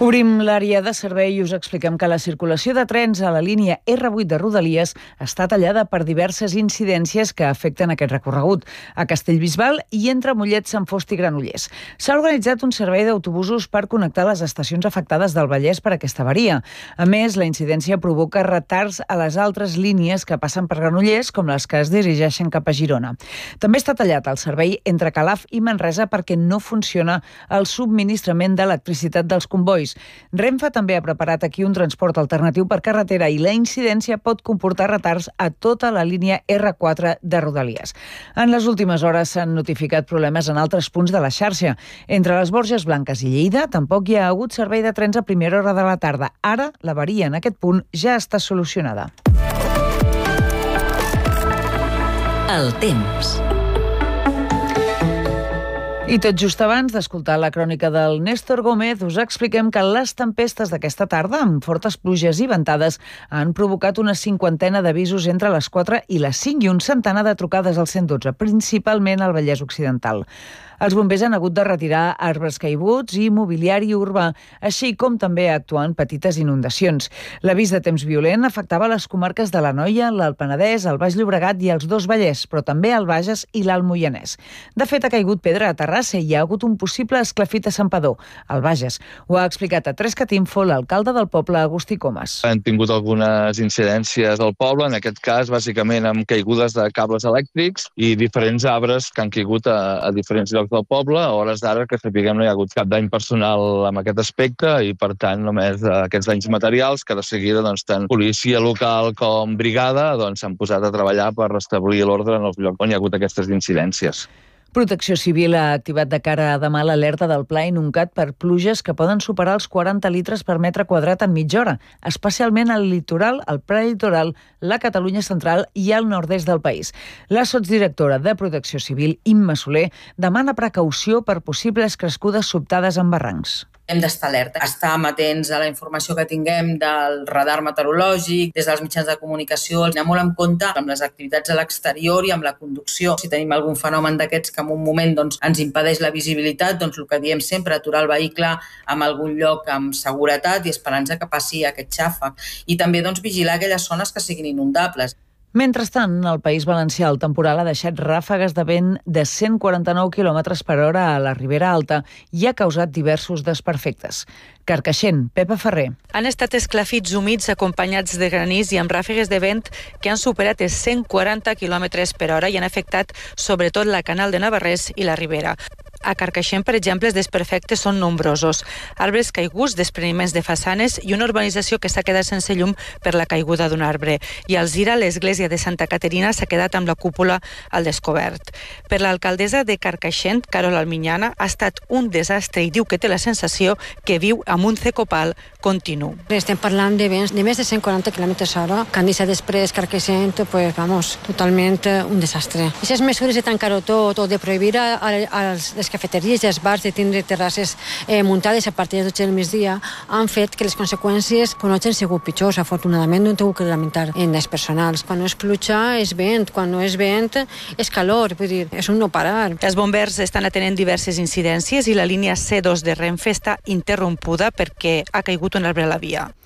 Obrim l'àrea de servei i us expliquem que la circulació de trens a la línia R8 de Rodalies està tallada per diverses incidències que afecten aquest recorregut, a Castellbisbal i entre Mollet, Sant Fost i Granollers. S'ha organitzat un servei d'autobusos per connectar les estacions afectades del Vallès per aquesta avaria. A més, la incidència provoca retards a les altres línies que passen per Granollers, com les que es dirigeixen cap a Girona. També està tallat el servei entre Calaf i Manresa perquè no funciona el subministrament d'electricitat dels combois. Renfe també ha preparat aquí un transport alternatiu per carretera i la incidència pot comportar retards a tota la línia R4 de Rodalies. En les últimes hores s'han notificat problemes en altres punts de la xarxa. Entre les Borges Blanques i Lleida tampoc hi ha hagut servei de trens a primera hora de la tarda. Ara, l'avaria en aquest punt ja està solucionada. El temps. I tot just abans d'escoltar la crònica del Néstor Gómez, us expliquem que les tempestes d'aquesta tarda, amb fortes pluges i ventades, han provocat una cinquantena d'avisos entre les 4 i les 5 i un centenar de trucades al 112, principalment al Vallès Occidental. Els bombers han hagut de retirar arbres caiguts i mobiliari urbà, així com també actuar en petites inundacions. L'avís de temps violent afectava les comarques de l'Anoia, l'Alt Penedès, el Baix Llobregat i els dos Vallès, però també el Bages i l'Alt Moianès. De fet, ha caigut pedra a Terrassa i hi ha hagut un possible esclafit a Santpedor, al Bages. Ho ha explicat a 3catinfo l'alcalde del poble, Agustí Comas. Han tingut algunes incidències al poble, en aquest cas, bàsicament amb caigudes de cables elèctrics i diferents arbres que han caigut a diferents llocs del poble. A hores d'ara, que sapiguem, no hi ha hagut cap dany personal amb aquest aspecte i, per tant, només aquests danys materials que de seguida tant policia local com brigada s'han posat a treballar per restablir l'ordre en els llocs on hi ha hagut aquestes incidències. Protecció Civil ha activat de cara a demà l'alerta del Pla Inuncat per pluges que poden superar els 40 litres per metre quadrat en mitja hora, especialment al litoral, al prelitoral, la Catalunya central i al nord-est del país. La sotsdirectora de Protecció Civil, Imma Soler, demana precaució per possibles crescudes sobtades en barrancs. Hem d'estar alerta, estar amatents a la informació que tinguem del radar meteorològic, des dels mitjans de comunicació, anem molt en compte amb les activitats a l'exterior i amb la conducció. Si tenim algun fenomen d'aquests que en un moment ens impedeix la visibilitat, el que diem sempre, aturar el vehicle en algun lloc amb seguretat i esperança que passi aquest xàfec. I també vigilar aquelles zones que siguin inundables. Mentrestant, al País Valencià el temporal ha deixat ràfegues de vent de 149 km per hora a la Ribera Alta i ha causat diversos desperfectes. Carcaixent, Pepa Ferrer. Han estat esclafits humits acompanyats de granís i amb ràfegues de vent que han superat els 140 km per hora i han afectat sobretot la Canal de Navarrés i la Ribera. A Carcaixent, per exemple, els desperfectes són nombrosos. Arbres caiguts, despreniments de façanes i una urbanització que s'ha quedat sense llum per la caiguda d'un arbre. I a Alzira, l'església de Santa Caterina s'ha quedat amb la cúpula al descobert. Per l'alcaldessa de Carcaixent, Carol Alminyana, ha estat un desastre i diu que té la sensació que viu amb un cecopal continu. Estem parlant de vents de més de 140 km/h, que han deixat després Carcaixent, totalment un desastre. Aquestes mesures de tancar-ho tot o de prohibir les cafeteries i els bars de tindre terrasses muntades a partir de 12 del migdia han fet que les conseqüències no hagin sigut pitjors. Afortunadament no hem tingut que lamentar en les personals. Quan no és pluja és vent, quan no és vent és calor, vull dir, és un no parar. Els bombers estan atenent diverses incidències i la línia C2 de Renfe està interrompuda perquè ha caigut un arbre a la via.